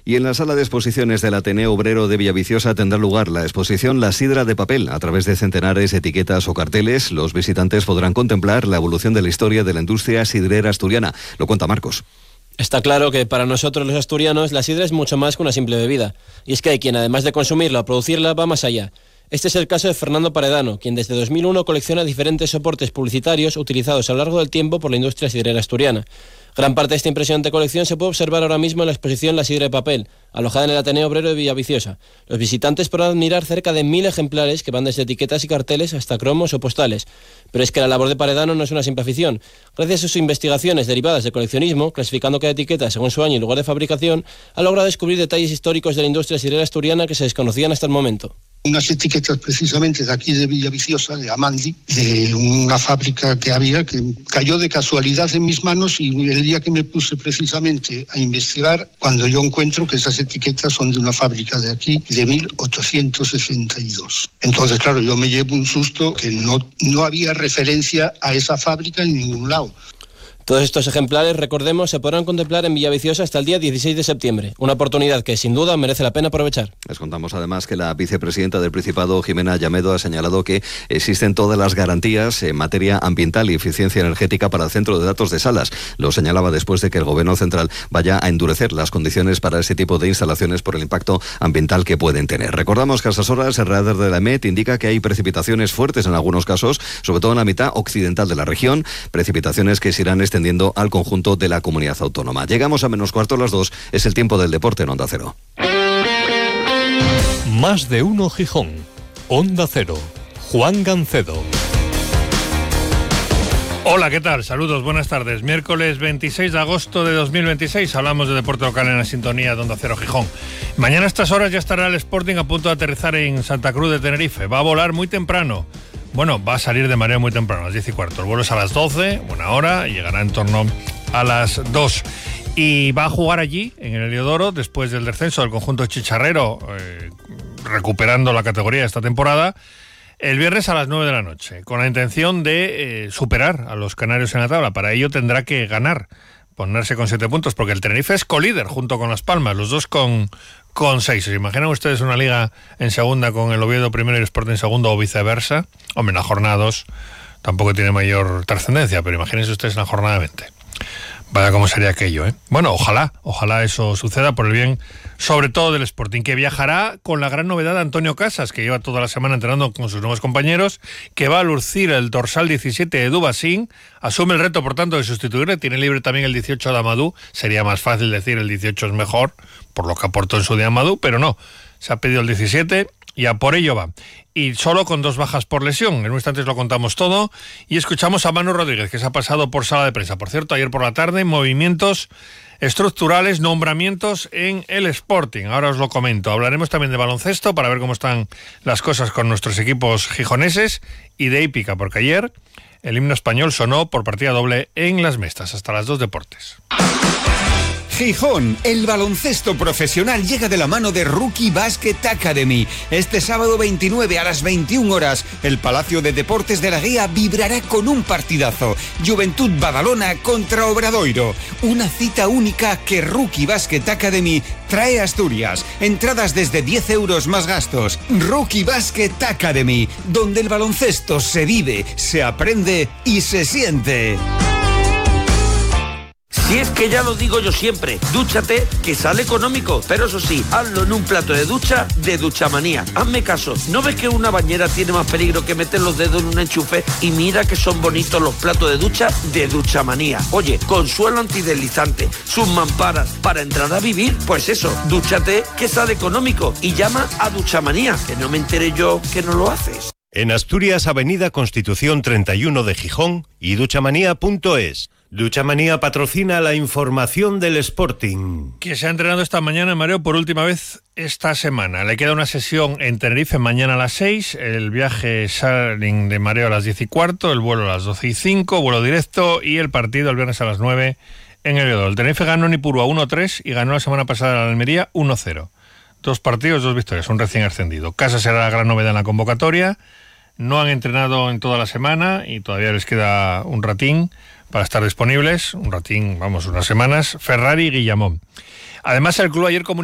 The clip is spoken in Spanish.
Y en la sala de exposiciones del Ateneo Obrero de Villaviciosa tendrá lugar la exposición La Sidra de Papel. A través de centenares, etiquetas o carteles, los visitantes podrán contemplar la evolución de la historia de la industria sidrera asturiana. Lo cuenta Marcos. Está claro que para nosotros los asturianos la sidra es mucho más que una simple bebida. Y es que hay quien, además de consumirla o producirla, va más allá. Este es el caso de Fernando Paredano, quien desde 2001 colecciona diferentes soportes publicitarios utilizados a lo largo del tiempo por la industria sidrera asturiana. Gran parte de esta impresionante colección se puede observar ahora mismo en la exposición La Sidra de Papel, alojada en el Ateneo Obrero de Villaviciosa. Los visitantes podrán admirar cerca de 1000 ejemplares que van desde etiquetas y carteles hasta cromos o postales. Pero es que la labor de Paredano no es una simple afición. Gracias a sus investigaciones derivadas de coleccionismo, clasificando cada etiqueta según su año y lugar de fabricación, ha logrado descubrir detalles históricos de la industria sidrera asturiana que se desconocían hasta el momento. Unas etiquetas precisamente de aquí de Villaviciosa, de Amandi, de una fábrica que había, que cayó de casualidad en mis manos, y el día que me puse precisamente a investigar, cuando yo encuentro que esas etiquetas son de una fábrica de aquí, de 1862. Entonces, claro, yo me llevo un susto que no había referencia a esa fábrica en ningún lado. Todos estos ejemplares, recordemos, se podrán contemplar en Villaviciosa hasta el día 16 de septiembre. Una oportunidad que, sin duda, merece la pena aprovechar. Les contamos además que la vicepresidenta del Principado, Jimena Llamedo, ha señalado que existen todas las garantías en materia ambiental y eficiencia energética para el centro de datos de Salas. Lo señalaba después de que el Gobierno central vaya a endurecer las condiciones para ese tipo de instalaciones por el impacto ambiental que pueden tener. Recordamos que a esas horas el radar de la EMET indica que hay precipitaciones fuertes en algunos casos, sobre todo en la mitad occidental de la región, precipitaciones que se irán extendiendo al conjunto de la comunidad autónoma. Llegamos a menos cuarto a las 2, es el tiempo del deporte en Onda Cero. Más de uno Gijón, Onda Cero, Juan Gancedo. Hola, ¿qué tal? Saludos, buenas tardes. Miércoles 26 de agosto de 2026, hablamos de deporte local en la sintonía de Onda Cero Gijón. Mañana a estas horas ya estará el Sporting a punto de aterrizar en Santa Cruz de Tenerife. Va a volar muy temprano. Bueno, va a salir de Mareo muy temprano, a las 10:15. El vuelo es a las 12, buena hora, y llegará en torno a las 2. Y va a jugar allí, en el Heliodoro, después del descenso del conjunto chicharrero, recuperando la categoría esta temporada, el viernes a las 9 de la noche, con la intención de superar a los canarios en la tabla. Para ello tendrá que ganar, ponerse con 7 puntos, porque el Tenerife es colíder junto con Las Palmas, los dos con 6. ¿Se imaginan ustedes una liga en segunda con el Oviedo primero y el Sporting en segundo o viceversa? Hombre, en la jornada 2 tampoco tiene mayor trascendencia, pero imagínense ustedes en la jornada 20. Vaya cómo sería aquello, ¿eh? Bueno, ojalá eso suceda por el bien, sobre todo del Sporting, que viajará con la gran novedad de Antonio Casas, que lleva toda la semana entrenando con sus nuevos compañeros, que va a lucir el dorsal 17 de Dubasín, asume el reto, por tanto, de sustituirle, tiene libre también el 18 de Amadou, sería más fácil decir el 18 es mejor, por lo que aportó en su día Amadou, pero no, se ha pedido el 17 y a por ello va. Y solo con 2 bajas por lesión. En un instante lo contamos todo y escuchamos a Manu Rodríguez, que se ha pasado por sala de prensa. Por cierto, ayer por la tarde, movimientos estructurales, nombramientos en el Sporting. Ahora os lo comento. Hablaremos también de baloncesto para ver cómo están las cosas con nuestros equipos gijoneses y de hípica, porque ayer el himno español sonó por partida doble en Las Mestas. Hasta las 2 deportes. Gijón, el baloncesto profesional llega de la mano de Rookie Basket Academy. Este sábado 29 a las 21 horas, el Palacio de Deportes de la Guía vibrará con un partidazo. Juventud Badalona contra Obradoiro. Una cita única que Rookie Basket Academy trae a Asturias. Entradas desde 10 euros más gastos. Rookie Basket Academy, donde el baloncesto se vive, se aprende y se siente. Si es que ya lo digo yo siempre, dúchate, que sale económico, pero eso sí, hazlo en un plato de ducha de Duchamanía. Hazme caso, ¿no ves que una bañera tiene más peligro que meter los dedos en un enchufe? Y mira que son bonitos los platos de ducha de Duchamanía. Oye, con suelo antideslizante, sus mamparas, para entrar a vivir, pues eso, dúchate, que sale económico, y llama a Duchamanía, que no me enteré yo que no lo haces. En Asturias, Avenida Constitución 31 de Gijón y duchamanía.es. Duchamanía patrocina la información del Sporting. Que se ha entrenado esta mañana en Mareo por última vez esta semana. Le queda una sesión en Tenerife mañana a las 6, el viaje salen de Mareo a las 10:15, el vuelo a las 12:05, vuelo directo, y el partido el viernes a las 9 en el Heliodoro. El Tenerife ganó en Ipurúa 1-3 y ganó la semana pasada en Almería 1-0. 2 partidos, 2 victorias, un recién ascendido. Casas será la gran novedad en la convocatoria. No han entrenado en toda la semana y todavía les queda un ratín para estar disponibles, unas semanas. Ferrari y Guillamón. Además, el club ayer comunicó